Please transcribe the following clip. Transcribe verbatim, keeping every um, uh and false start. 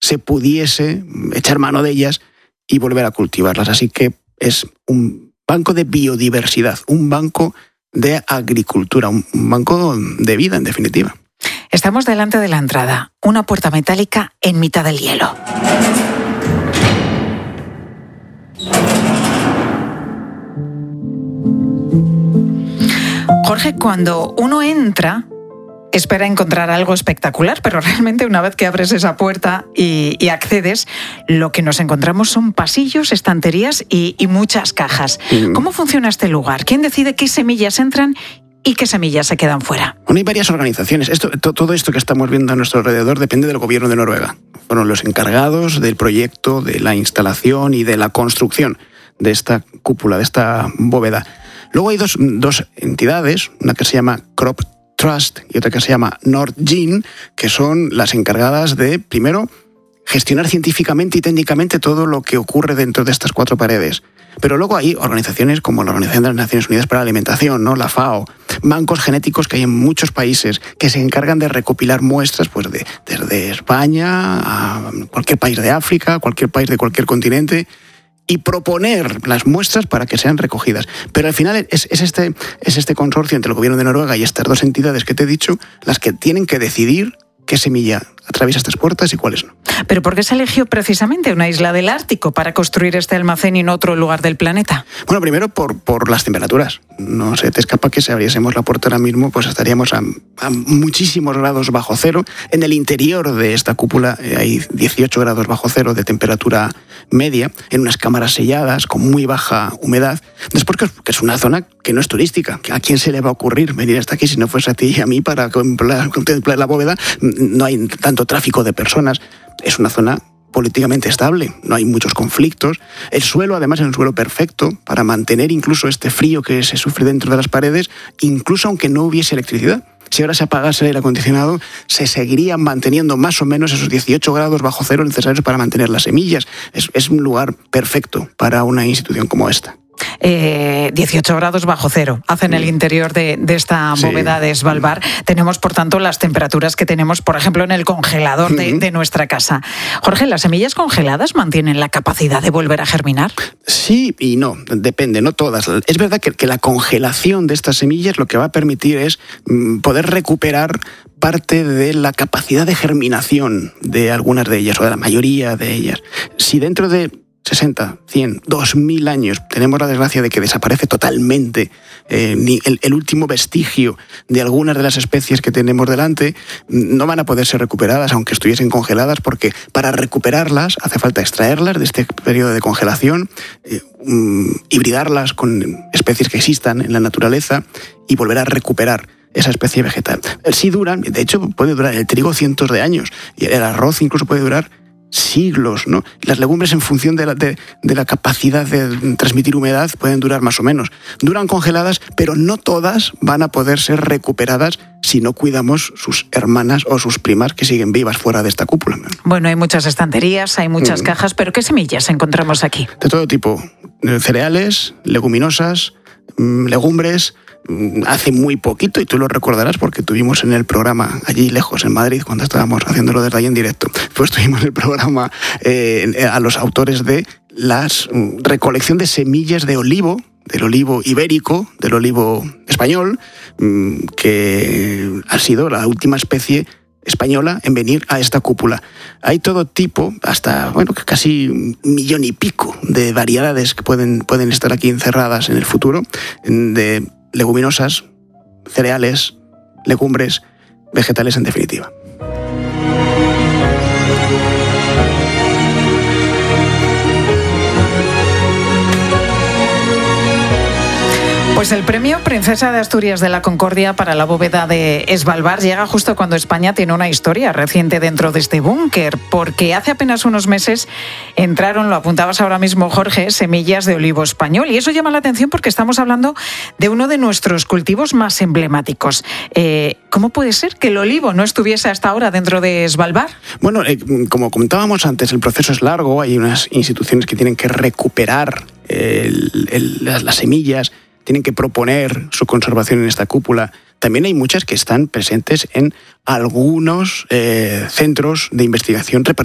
se pudiese echar mano de ellas y volver a cultivarlas. Así que es un banco de biodiversidad, un banco de agricultura, un banco de vida, en definitiva. Estamos delante de la entrada, una puerta metálica en mitad del hielo. Jorge, cuando uno entra, espera encontrar algo espectacular, pero realmente una vez que abres esa puerta y, y accedes, lo que nos encontramos son pasillos, estanterías y, y muchas cajas. Mm. ¿Cómo funciona este lugar? ¿Quién decide qué semillas entran y qué semillas se quedan fuera? Bueno, hay varias organizaciones. Esto, to, todo esto que estamos viendo a nuestro alrededor depende del gobierno de Noruega. Fueron los encargados del proyecto, de la instalación y de la construcción de esta cúpula, de esta bóveda. Luego hay dos, dos entidades, una que se llama Crop Trust y otra que se llama Nordgene, que son las encargadas de, primero, gestionar científicamente y técnicamente todo lo que ocurre dentro de estas cuatro paredes. Pero luego hay organizaciones como la Organización de las Naciones Unidas para la Alimentación, ¿no? La FAO, bancos genéticos que hay en muchos países que se encargan de recopilar muestras pues de, desde España a cualquier país de África, cualquier país de cualquier continente, y proponer las muestras para que sean recogidas. Pero al final es, es, este, es este consorcio entre el gobierno de Noruega y estas dos entidades que te he dicho las que tienen que decidir qué semilla atraviesa estas puertas y cuáles no. ¿Pero por qué se eligió precisamente una isla del Ártico para construir este almacén y en otro lugar del planeta? Bueno, primero por, por las temperaturas. No se te escapa que si abriésemos la puerta ahora mismo, pues estaríamos a, a muchísimos grados bajo cero. En el interior de esta cúpula hay dieciocho grados bajo cero de temperatura media, en unas cámaras selladas, con muy baja humedad. Después que es una zona que no es turística. ¿A quién se le va a ocurrir venir hasta aquí si no fuese a ti y a mí para contemplar, contemplar la bóveda? No hay tanto tráfico de personas. Es una zona políticamente estable, no hay muchos conflictos. El suelo, además, es un suelo perfecto para mantener incluso este frío que se sufre dentro de las paredes, incluso aunque no hubiese electricidad. Si ahora se apagase el aire acondicionado, se seguirían manteniendo más o menos esos dieciocho grados bajo cero necesarios para mantener las semillas. Es, es un lugar perfecto para una institución como esta. Eh, dieciocho grados bajo cero hacen el interior de, de esta bóveda sí. de Svalbard. Tenemos, por tanto, las temperaturas que tenemos, por ejemplo, en el congelador de, de nuestra casa. Jorge, ¿las semillas congeladas mantienen la capacidad de volver a germinar? Sí y no, depende, no todas. Es verdad que, que la congelación de estas semillas lo que va a permitir es poder recuperar parte de la capacidad de germinación de algunas de ellas, o de la mayoría de ellas. Si dentro de sesenta, cien, dos mil años tenemos la desgracia de que desaparece totalmente eh, el, el último vestigio de algunas de las especies que tenemos delante, no van a poder ser recuperadas aunque estuviesen congeladas, porque para recuperarlas hace falta extraerlas de este periodo de congelación, eh, um, hibridarlas con especies que existan en la naturaleza y volver a recuperar esa especie vegetal. Sí duran, de hecho puede durar el trigo cientos de años y el arroz incluso puede durar siglos, ¿no? Las legumbres, en función de la, de, de la capacidad de transmitir humedad, pueden durar más o menos. Duran congeladas, pero no todas van a poder ser recuperadas si no cuidamos sus hermanas o sus primas que siguen vivas fuera de esta cúpula. Bueno, hay muchas estanterías, hay muchas mm. cajas, pero ¿qué semillas encontramos aquí? De todo tipo. Cereales, leguminosas, legumbres. Hace muy poquito, y tú lo recordarás porque tuvimos en el programa allí lejos, en Madrid, cuando estábamos haciéndolo desde ahí en directo, pues tuvimos el programa eh, a los autores de la recolección de semillas de olivo, del olivo ibérico, del olivo español, que ha sido la última especie española en venir a esta cúpula. Hay todo tipo, hasta bueno casi un millón y pico de variedades que pueden, pueden estar aquí encerradas en el futuro, de leguminosas, cereales, legumbres, vegetales en definitiva. Pues el premio Princesa de Asturias de la Concordia para la bóveda de Svalbard llega justo cuando España tiene una historia reciente dentro de este búnker, porque hace apenas unos meses entraron, lo apuntabas ahora mismo, Jorge, semillas de olivo español, y eso llama la atención porque estamos hablando de uno de nuestros cultivos más emblemáticos. Eh, ¿Cómo puede ser que el olivo no estuviese hasta ahora dentro de Svalbard? Bueno, eh, como comentábamos antes, el proceso es largo, hay unas instituciones que tienen que recuperar el, el, las, las semillas, tienen que proponer su conservación en esta cúpula. También hay muchas que están presentes en algunos eh, centros de investigación repartidos